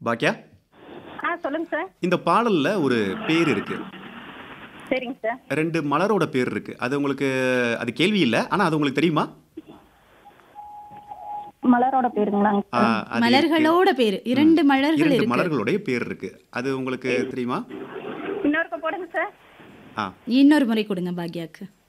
பாக்கியா, சொல்லுங்க சார். இந்த பாடல்ல ஒரு பேர் இருக்கு. சரிங்க சார். 2 மலரோட பேர் இருக்கு. அது உங்களுக்கு அது கேள்வி இல்ல. ஆனா அது உங்களுக்கு தெரியுமா? மலரோட பேருங்களாங்க ஆ சார்? அது இருக்கு. மலர்களோட பேரு. ம். 2 மலர்கள் 2 இருக்கு. மலர்களுடைய பேர் இருக்கு. அது உங்களுக்கு தெரியுமா? இன்னொருக்க போடுங்க சார். ஆ இன்னொரு முறை கொடுங்க பாக்யாக்கு.